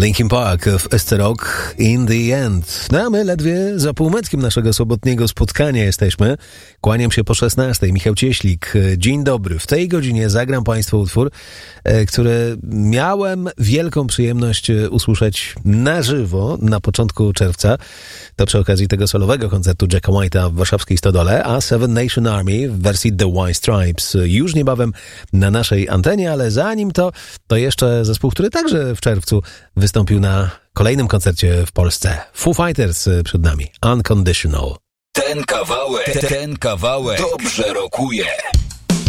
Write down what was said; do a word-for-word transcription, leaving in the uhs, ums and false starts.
Linkin Park w Est Rock in the End. No a my ledwie za półmetkiem naszego sobotniego spotkania jesteśmy. Kłaniam się po szesnastej. Michał Cieślik. Dzień dobry. W tej godzinie zagram Państwu utwór, który miałem wielką przyjemność usłyszeć na żywo na początku czerwca. To przy okazji tego solowego koncertu Jacka White'a w warszawskiej Stodole, a Seven Nation Army w wersji The White Stripes już niebawem na naszej antenie, ale zanim to, to jeszcze zespół, który także w czerwcu wystąpił na kolejnym koncercie w Polsce. Foo Fighters przed nami. Unconditional. Ten kawałek, ten kawałek dobrze rokuje.